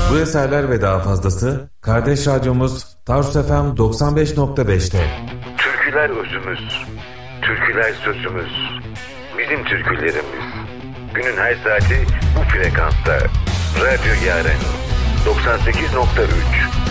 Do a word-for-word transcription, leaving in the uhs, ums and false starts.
Bu eserler ve daha fazlası kardeş radyomuz Tarsus F M doksan beş nokta beş'te. Türküler özümüz, türküler sözümüz, bizim türkülerimiz. Günün her saati bu frekansta. Radyo Yaren doksan sekiz nokta üç.